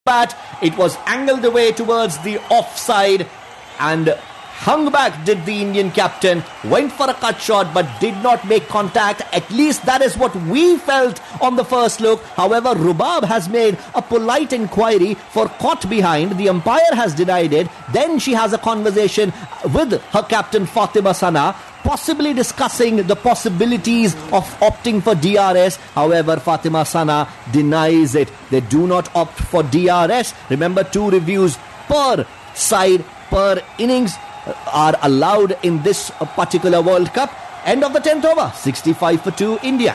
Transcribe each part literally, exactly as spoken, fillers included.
pat. It was angled away towards the offside and hung back did the Indian captain, went for a cut shot but did not make contact. At least that is what we felt on the first look. However, Rubab has made a polite inquiry for caught behind. The umpire has denied it. Then she has a conversation with her captain Fatima Sana, possibly discussing the possibilities of opting for D R S. However, Fatima Sana denies it. They do not opt for D R S. Remember, two reviews per side, per innings are allowed in this particular World Cup. End of the tenth over, sixty-five for two India.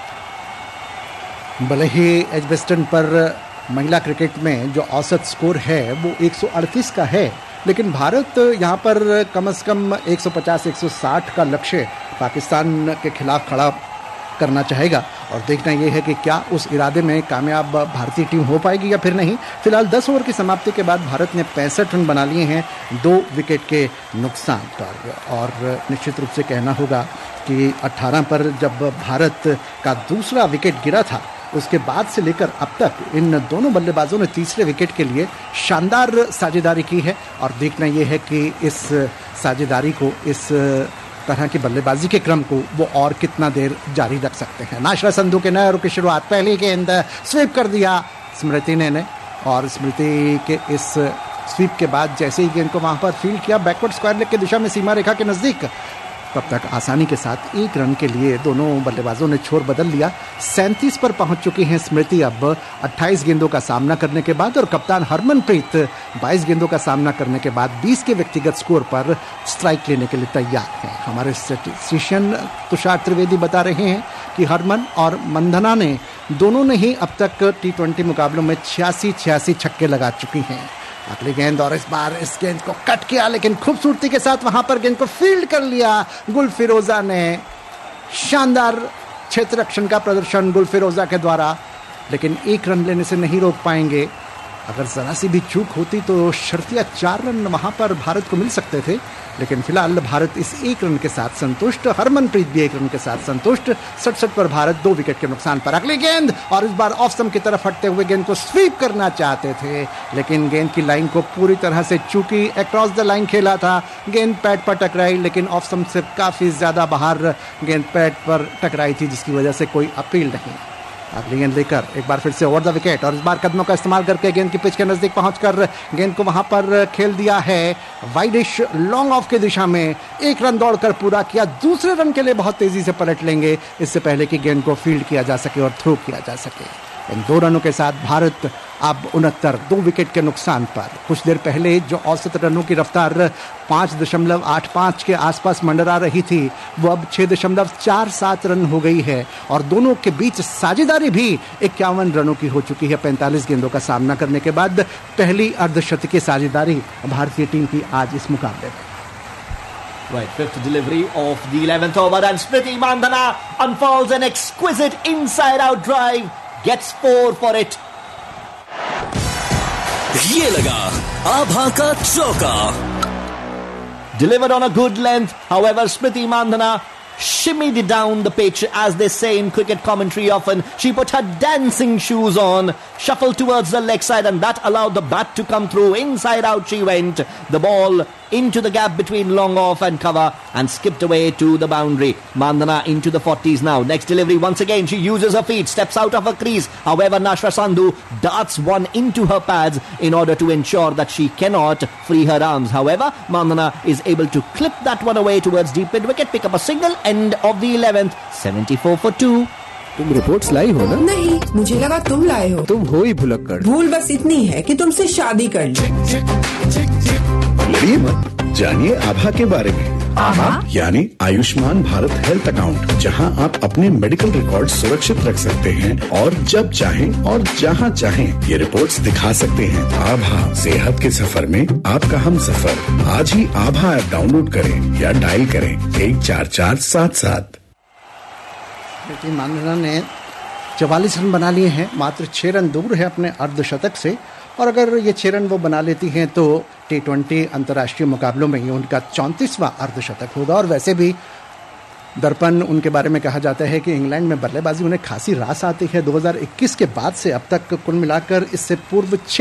भले ही Edgbaston पर महिला cricket में जो औसत score है वो एक सौ अड़तीस का है, लेकिन भारत यहाँ पर कम से कम एक सौ पचास एक सौ साठ का लक्ष्य पाकिस्तान के खिलाफ खड़ा करना चाहेगा और देखना यह है कि क्या उस इरादे में कामयाब भारतीय टीम हो पाएगी या फिर नहीं। फिलहाल दस ओवर की समाप्ति के बाद भारत ने पैंसठ रन बना लिए हैं दो विकेट के नुकसान पर, और निश्चित रूप से कहना होगा कि अठारह पर जब भारत का दूसरा विकेट गिरा था उसके बाद से लेकर अब तक इन दोनों बल्लेबाजों ने तीसरे विकेट के लिए शानदार साझेदारी की है और देखना यह है कि इस साझेदारी को, इस तरह की बल्लेबाजी के क्रम को वो और कितना देर जारी रख सकते हैं। नाशरा संधू के नए ओवर की शुरुआत, पहली गेंद स्वीप कर दिया स्मृति ने, ने और स्मृति के इस स्वीप के बाद जैसे ही गेंद को वहां पर फील्ड किया बैकवर्ड स्क्वायर लेग की दिशा में सीमा रेखा के नजदीक, तब तक आसानी के साथ एक रन के लिए दोनों बल्लेबाजों ने छोर बदल लिया। सैंतीस पर पहुंच चुकी हैं स्मृति अब अट्ठाईस गेंदों का सामना करने के बाद, और कप्तान हरमनप्रीत बाईस गेंदों का सामना करने के बाद बीस के व्यक्तिगत स्कोर पर स्ट्राइक लेने के लिए तैयार हैं। हमारे स्टेटिस्टिशियन तुषार त्रिवेदी बता रहे हैं कि हरमन और मंधना ने दोनों ने ही अब तक टी ट्वेंटी मुकाबलों में छियासी छियासी छक्के लगा चुकी हैं। अगली गेंद, और इस बार इस गेंद को कट किया लेकिन खूबसूरती के साथ वहां पर गेंद को फील्ड कर लिया गुल फिरोजा ने। शानदार क्षेत्र रक्षण का प्रदर्शन गुल फिरोजा के द्वारा, लेकिन एक रन लेने से नहीं रोक पाएंगे। अगर जरा सी भी चूक होती तो शर्तिया चार रन वहां पर भारत को मिल सकते थे, लेकिन फिलहाल भारत इस एक रन के साथ संतुष्ट, हरमनप्रीत भी एक रन के साथ संतुष्ट। सड़सठ पर भारत दो विकेट के नुकसान पर। अगली गेंद, और इस बार ऑफ स्टंप की तरफ हटते हुए गेंद को स्वीप करना चाहते थे, लेकिन गेंद की लाइन को पूरी तरह से चूकी। अक्रॉस द लाइन खेला था, गेंद पैड पर टकराई, लेकिन ऑफ स्टंप से काफी ज्यादा बाहर गेंद पैड पर टकराई थी, जिसकी वजह से कोई अपील नहीं। अगली गेंद लेकर एक बार फिर से ओवर द विकेट, और इस बार कदमों का इस्तेमाल करके गेंद की पिच के नजदीक पहुंचकर गेंद को वहां पर खेल दिया है वाइडिश लॉन्ग ऑफ की दिशा में। एक रन दौड़कर पूरा किया, दूसरे रन के लिए बहुत तेजी से पलट लेंगे इससे पहले कि गेंद को फील्ड किया जा सके और थ्रो किया जा सके। इन दो रनों के साथ भारत अब उनहत्तर दो विकेट के नुकसान पर। कुछ देर पहले जो औसत रनों की रफ्तार पाँच दशमलव आठ पाँच के आसपास मंडरा रही थी, वो अब छः दशमलव चार सात रन हो गई है, और दोनों के बीच साझेदारी भी इक्यावन रनों की हो चुकी है। पैंतालीस गेंदों का सामना करने के बाद पहली अर्धशतकीय साझेदारी भारतीय टीम की आज इस मुकाबले में। Right, fifth delivery of the eleventh over, and Smriti Mandhana unfolds an exquisite inside-out drive, gets four for it. ये लगा आभा का चौका. Delivered on a good length, however, Smriti Mandhana shimmied down the pitch, as they say in cricket commentary often. She put her dancing shoes on, shuffled towards the leg side, and that allowed the bat to come through. Inside out she went. The ball into the gap between long off and cover and skipped away to the boundary. Mandhana into the forties now. Next delivery, once again she uses her feet, steps out of her crease. However, Nashra Sandhu darts one into her pads in order to ensure that she cannot free her arms. However, Mandhana is able to clip that one away towards deep mid wicket, pick up a single. End of the eleventh, seventy-four for two. तुम reports लाई हो ना? नहीं, मुझे लगा तुम लाए हो। तुम हो ही भुलक्कड़। भूल बस इतनी है कि तुमसे शादी कर ली। लड़िए मत, जानिए आभा के बारे में। आभा यानी आयुष्मान भारत हेल्थ अकाउंट, जहां आप अपने मेडिकल रिकॉर्ड सुरक्षित रख सकते हैं और जब चाहें और जहां चाहें ये रिपोर्ट्स दिखा सकते हैं। आभा, सेहत के सफर में आपका हम सफर। आज ही आभा ऐप डाउनलोड करें या डायल करें एक चार चार सात सात। स्मृति मांधना ने चवालीस रन बना लिए हैं, मात्र छः रन दूर है अपने अर्धशतक से, और अगर ये छः रन वो बना लेती हैं तो टी ट्वेंटी अंतर्राष्ट्रीय मुकाबलों में ये उनका चौंतीसवां अर्धशतक होगा। और वैसे भी दर्पण उनके बारे में कहा जाता है कि इंग्लैंड में बल्लेबाजी उन्हें खासी रास आती है। दो हज़ार इक्कीस के बाद से अब तक कुल मिलाकर इससे पूर्व छः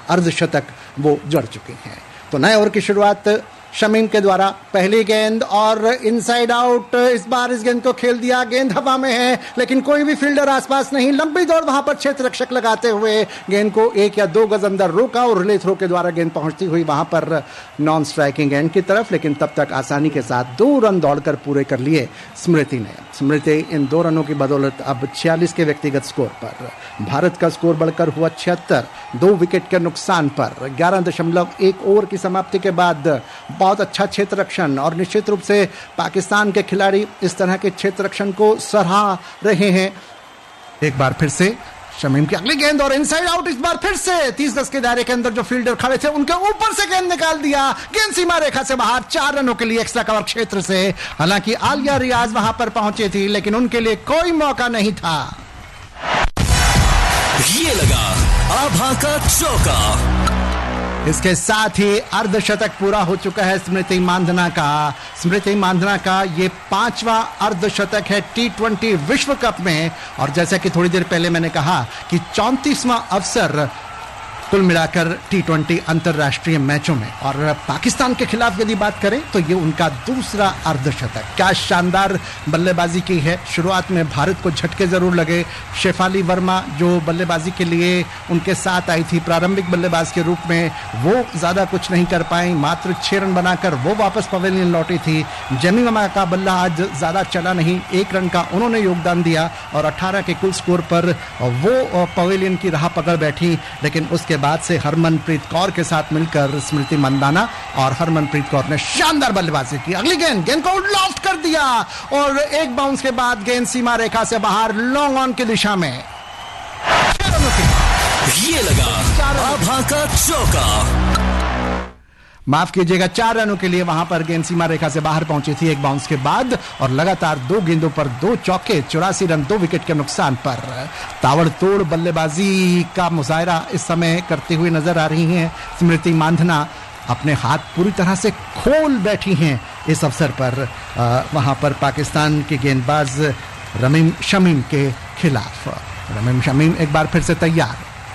अर्धशतक वो जड़ चुकी हैं। तो नए ओवर की शुरुआत शमीम के द्वारा, पहली गेंद और इनसाइड आउट। इस बार इस गेंद को खेल दिया, गेंद हवा में है लेकिन कोई भी फील्डर आसपास नहीं। लंबी दौड़ वहां पर क्षेत्र रक्षक लगाते हुए गेंद को एक या दो गज अंदर रोका और रिले थ्रो के द्वारा गेंद पहुंचती हुई वहां पर नॉन स्ट्राइकिंग एंड की तरफ, लेकिन तब तक आसानी के साथ दो रन दौड़कर पूरे कर लिए स्मृति ने। स्मृति इन दो रनों की बदौलत अब छियालीस के व्यक्तिगत स्कोर पर, भारत का स्कोर बढ़कर हुआ छिहत्तर, दो विकेट के नुकसान पर। ग्यारह दशमलव एक ओवर की समाप्ति के बाद बहुत अच्छा क्षेत्र रक्षण, और निश्चित रूप से पाकिस्तान के खिलाड़ी इस तरह के क्षेत्र रक्षण को सराह रहे हैं। एक बार फिर से शमीम की अगली गेंद और इनसाइड आउट। इस बार फिर से तीस गज के दायरे के अंदर जो फील्डर खड़े थे उनके ऊपर से गेंद निकाल दिया, गेंद सीमा रेखा से बाहर, चार रनों के लिए एक्स्ट्रा कवर क्षेत्र से। हालांकि आलिया रियाज वहां पर पहुंची थी लेकिन उनके लिए कोई मौका नहीं था। ये लगा आभा का चौका। इसके साथ ही अर्धशतक पूरा हो चुका है स्मृति मांधना का। स्मृति मांधना का ये पांचवा अर्धशतक है टी ट्वेंटी विश्व कप में, और जैसा कि थोड़ी देर पहले मैंने कहा कि चौंतीसवां अवसर कुल मिलाकर टी ट्वेंटी अंतर्राष्ट्रीय मैचों में। और पाकिस्तान के खिलाफ यदि बात करें तो ये उनका दूसरा अर्धशतक। क्या शानदार बल्लेबाजी की है। शुरुआत में भारत को झटके जरूर लगे। शेफाली वर्मा जो बल्लेबाजी के लिए उनके साथ आई थी प्रारंभिक बल्लेबाज के रूप में, वो ज़्यादा कुछ नहीं कर पाई, मात्र छः रन बनाकर वो वापस पवेलियन लौटी थी। जमीमा का बल्ला आज ज़्यादा चला नहीं, एक रन का उन्होंने योगदान दिया और अठारह के कुल स्कोर पर वो पवेलियन की राह पकड़ बैठी। लेकिन उसके बाद से हरमनप्रीत कौर के साथ मिलकर स्मृति मंदाना, और हरमनप्रीत कौर ने शानदार बल्लेबाजी की। अगली गेंद गेंद को लॉफ्ट कर दिया और एक बाउंस के बाद गेंद सीमा रेखा से बाहर लॉन्ग ऑन की दिशा में। ये लगा आभा का चौका। माफ कीजिएगा, चार रनों के लिए वहां पर गेंद सीमा रेखा से बाहर पहुंची थी एक बाउंस के बाद, और लगातार दो गेंदों पर दो चौके, चौरासी रन दो विकेट के नुकसान पर। ताबड़तोड़ बल्लेबाजी का मुजाहरा इस समय करते हुए नजर आ रही हैं स्मृति मांधना। अपने हाथ पूरी तरह से खोल बैठी हैं इस अवसर पर आ, वहां पर पाकिस्तान के गेंदबाज रमीम शमीम के खिलाफ। रमीम शमीम एक बार फिर से तैयार,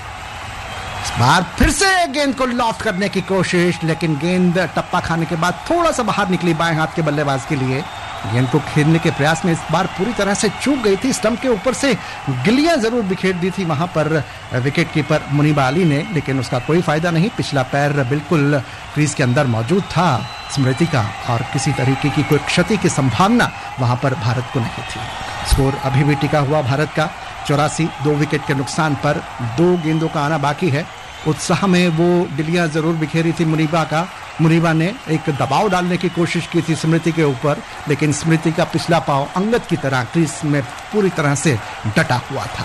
इस बार फिर से गेंद को लॉफ्ट करने की कोशिश, लेकिन गेंद टप्पा खाने के बाद थोड़ा सा बाहर निकली बाएं हाथ के बल्लेबाज के लिए। गेंद को खेलने के प्रयास में इस बार पूरी तरह से चूक गई थी। स्टंप के ऊपर से गिलियां जरूर बिखेर दी थी वहां पर विकेट कीपर मुनीबा अली ने, लेकिन उसका कोई फायदा नहीं। पिछला पैर बिल्कुल क्रीज के अंदर मौजूद था स्मृति का, और किसी तरीके की कोई क्षति की संभावना वहां पर भारत को नहीं थी। स्कोर अभी भी टिका हुआ भारत का चौरासी, दो विकेट के नुकसान पर। दो गेंदों का आना बाकी है। उत्साह में वो गिलियां जरूर बिखेरी थी मुनीबा का। मुनीबा ने एक दबाव डालने की कोशिश की थी स्मृति के ऊपर, लेकिन स्मृति का पिछला पांव अंगद की तरह क्रीज में पूरी तरह से डटा हुआ था।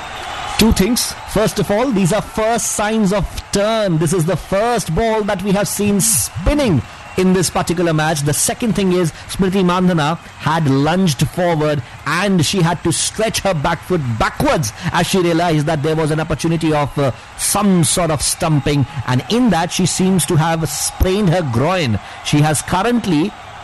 Two things. First of all, these are first signs of turn. This is the first ball that we have seen spinning in this particular match. The second thing is Smriti Mandhana had lunged forward and she had to stretch her back foot backwards as she realized that there was an opportunity of uh, some sort of stumping, and in that she seems to have sprained her groin. She has currently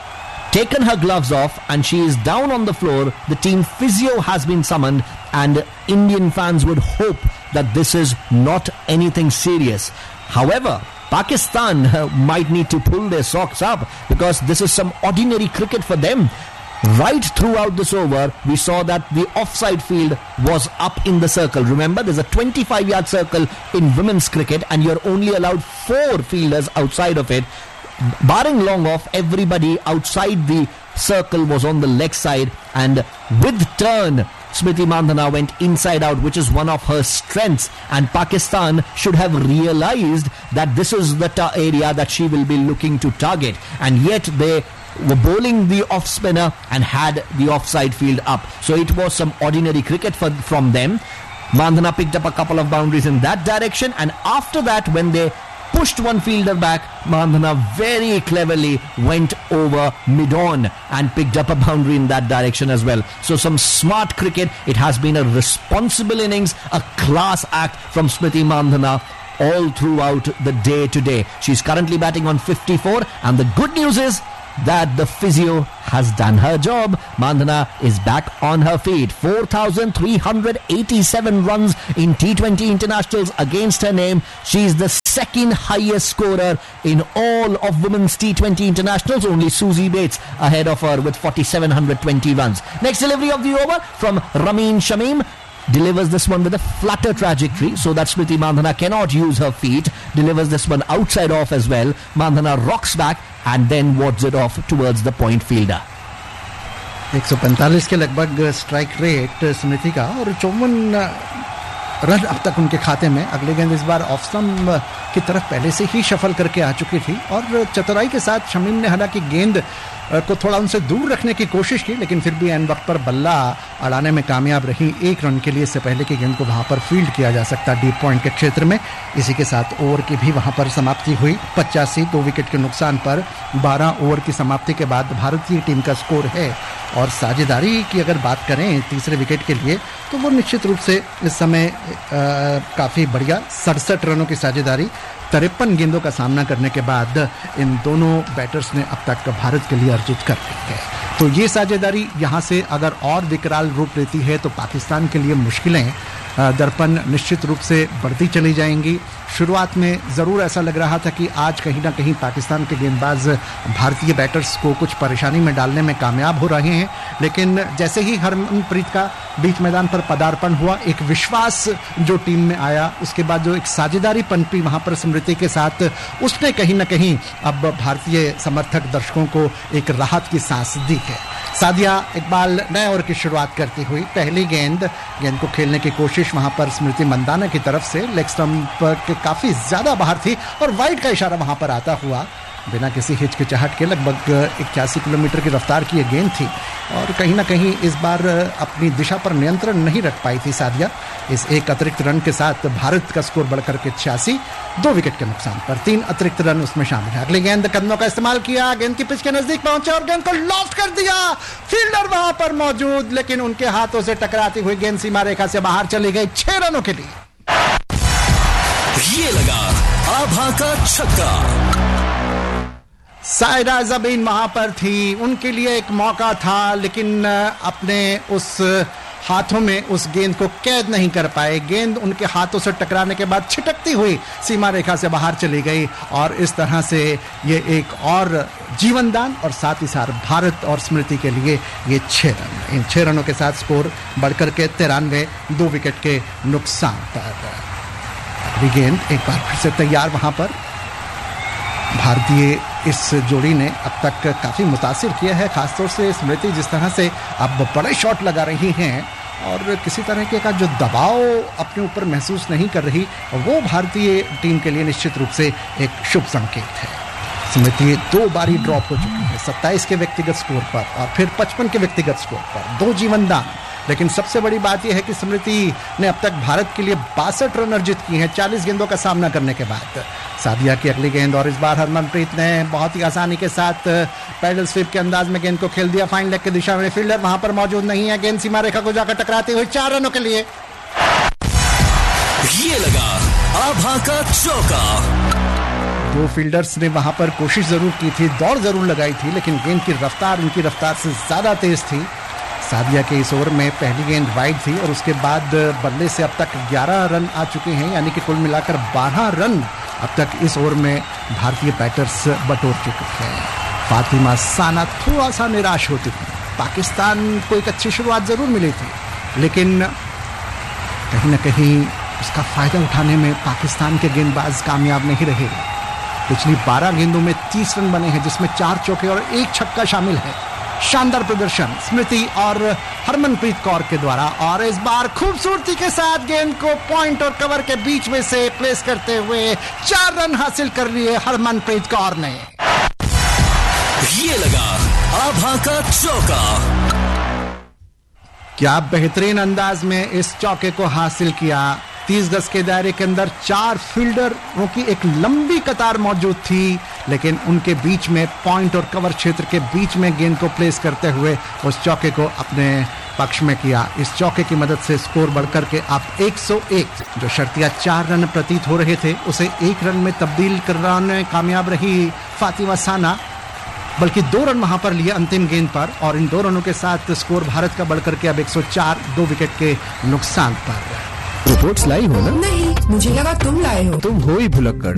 taken her gloves off and she is down on the floor. The team physio has been summoned, and Indian fans would hope that this is not anything serious. However, Pakistan uh, might need to pull their socks up, because this is some ordinary cricket for them. Right throughout this over, we saw that the offside field was up in the circle. Remember, there's a twenty-five yard circle in women's cricket and you're only allowed four fielders outside of it. Barring long off, everybody outside the circle was on the leg side, and with turn, Smriti Mandhana went inside out, which is one of her strengths, and Pakistan should have realized that this is the ta- area that she will be looking to target, and yet they were bowling the off spinner and had the offside field up. So it was some ordinary cricket for, from them. Mandhana picked up a couple of boundaries in that direction, and after that, when they pushed one fielder back, Mandhana very cleverly went over mid-on and picked up a boundary in that direction as well. So some smart cricket. It has been a responsible innings, a class act from Smriti Mandhana all throughout the day today. She's currently batting on fifty-four, and the good news is that the physio has done her job. Mandhana is back on her feet. four thousand three hundred eighty-seven runs in T twenty internationals against her name. She's the second highest scorer in all of women's T twenty internationals. Only Susie Bates ahead of her with four thousand seven hundred twenty runs. Next delivery of the over from Ramin Shamim. Delivers this one with a flatter trajectory so that Smriti Mandhana cannot use her feet. Delivers this one outside off as well. Mandhana rocks back and then wards it off towards the point fielder. एक सौ पैंतालीस के लगभग strike rate स्मृति का और चौवन run अब तक उनके खाते में. अगले गेंद इस बार ऑफ स्टंप की तरफ पहले से ही शफल करके आ चुकी थी और चतुराई के साथ शमीम ने हालांकि गेंद को थोड़ा उनसे दूर रखने की कोशिश की, लेकिन फिर भी एन वक्त पर बल्ला अड़ाने में कामयाब रही. एक रन के लिए इससे पहले कि गेंद को वहां पर फील्ड किया जा सकता डीप पॉइंट के क्षेत्र में. इसी के साथ ओवर की भी वहां पर समाप्ति हुई. पचासी दो विकेट के नुकसान पर बारह ओवर की समाप्ति के बाद भारतीय टीम का स्कोर है. और साझेदारी की अगर बात करें तीसरे विकेट के लिए तो वो निश्चित रूप से इस समय काफ़ी बढ़िया सड़सठ रनों की साझेदारी तिरपन गेंदों का सामना करने के बाद इन दोनों बैटर्स ने अब तक भारत के लिए अर्जित कर ली है. तो ये साझेदारी यहाँ से अगर और विकराल रूप लेती है तो पाकिस्तान के लिए मुश्किलें दर्पण निश्चित रूप से बढ़ती चली जाएंगी. शुरुआत में ज़रूर ऐसा लग रहा था कि आज कहीं ना कहीं पाकिस्तान के गेंदबाज भारतीय बैटर्स को कुछ परेशानी में डालने में कामयाब हो रहे हैं, लेकिन जैसे ही हरमनप्रीत का बीच मैदान पर पदार्पण हुआ, एक विश्वास जो टीम में आया, उसके बाद जो एक साझेदारी पनपी वहाँ पर स्मृति के साथ, उसने कहीं ना कहीं अब भारतीय समर्थक दर्शकों को एक राहत की सांस दी है. सादिया इकबाल नए ओवर की शुरुआत करती हुई. पहली गेंद गेंद को खेलने की कोशिश वहां पर स्मृति मंदाना की तरफ से लेग स्टंप के काफी ज्यादा बाहर थी और वाइड का इशारा वहां पर आता हुआ बिना किसी हिचकिचाहट के लगभग इक्यासी किलोमीटर की रफ्तार की यह गेंद थी और कहीं ना कहीं इस बार अपनी दिशा पर नियंत्रण नहीं रख पाई थी सादिया. इस एक अतिरिक्त रन के साथ भारत का स्कोर बढ़कर के छियासी, दो विकेट के नुकसान पर तीन अतिरिक्त रन उसमें शामिल है. अगली गेंद कदमों का इस्तेमाल किया, गेंद की पिच के नजदीक पहुंचे और गेंद को लॉफ्ट कर दिया. फील्डर वहां पर मौजूद, लेकिन उनके हाथों से टकराती हुई गेंद सीमा रेखा से बाहर चली गई. छह रनों के लिए. ये लगा आभा का छक्का. सायरा ज़बीन वहां पर थी, उनके लिए एक मौका था, लेकिन अपने उस हाथों में उस गेंद को कैद नहीं कर पाए. गेंद उनके हाथों से टकराने के बाद छिटकती हुई सीमा रेखा से बाहर चली गई और इस तरह से ये एक और जीवनदान और साथ ही साथ भारत और स्मृति के लिए ये छह रन. इन छह रनों के साथ स्कोर बढ़कर के तिरानवे, दो विकेट के नुकसान पर. अगली गेंद एक बार फिर से तैयार वहां पर. भारतीय इस जोड़ी ने अब तक काफ़ी मुतासिर किया है, खासतौर से स्मृति जिस तरह से अब बड़े शॉट लगा रही हैं और किसी तरह के का जो दबाव अपने ऊपर महसूस नहीं कर रही, वो भारतीय टीम के लिए निश्चित रूप से एक शुभ संकेत है. स्मृति दो बारी ड्रॉप हो चुकी है, सत्ताईस के व्यक्तिगत स्कोर पर और फिर पचपन के व्यक्तिगत स्कोर पर, दो जीवनदान. लेकिन सबसे बड़ी बात यह है कि स्मृति ने अब तक भारत के लिए बासठ रन अर्जित किए हैं चालीस गेंदों का सामना करने के बाद. सादिया की अगली गेंद और इस बार हरमनप्रीत ने बहुत ही आसानी के साथ पैडल स्वीप के अंदाज में गेंद को खेल दिया फाइन लेग की दिशा में. फील्डर वहां पर मौजूद नहीं है, गेंद सीमा रेखा को जाकर टकराती हुई चार रनों के लिए. ये लगा आभा का चौका. दो फील्डर्स ने वहां पर कोशिश जरूर की थी, दौड़ जरूर लगाई थी, लेकिन गेंद की रफ्तार उनकी रफ्तार से ज्यादा तेज थी. सादिया के इस ओवर में पहली गेंद वाइड थी और उसके बाद बल्ले से अब तक ग्यारह रन आ चुके हैं, यानी कि कुल मिलाकर बारह रन अब तक इस ओवर में भारतीय बैटर्स बटोर चुके हैं. फातिमा साना थोड़ा सा निराश होती थी. पाकिस्तान को एक अच्छी शुरुआत जरूर मिली थी, लेकिन कहीं ना कहीं उसका फायदा उठाने में पाकिस्तान के गेंदबाज कामयाब नहीं रहे. पिछली बारह गेंदों में तीस रन बने हैं, जिसमें चार चौके और एक छक्का शामिल है. शानदार प्रदर्शन स्मृति और हरमनप्रीत कौर के द्वारा और इस बार खूबसूरती के साथ गेंद को पॉइंट और कवर के बीच में से प्लेस करते हुए चार रन हासिल कर लिए हरमनप्रीत कौर ने. ये लगा आभा का चौका. क्या बेहतरीन अंदाज में इस चौके को हासिल किया. तीस गज के दायरे के अंदर चार फील्डरों की एक लंबी कतार मौजूद थी, लेकिन उनके बीच में पॉइंट और कवर क्षेत्र के बीच में गेंद को प्लेस करते हुए उस चौके को अपने पक्ष में किया. इस चौके की मदद से स्कोर बढ़कर के आप एक सौ एक, जो शर्तिया चार रन प्रतीत हो रहे थे, उसे एक रन में तब्दील कराने में कामयाब रही फातिमा साना, बल्कि दो रन वहां पर लिए अंतिम गेंद पर. और इन दो रनों के साथ स्कोर भारत का बढ़कर के अब एक सौ चार, दो विकेट के नुकसान पर. रिपोर्ट्स लाई हो ना? नहीं, मुझे लगा तुम लाए हो. तुम हो ही भुलक्कड़.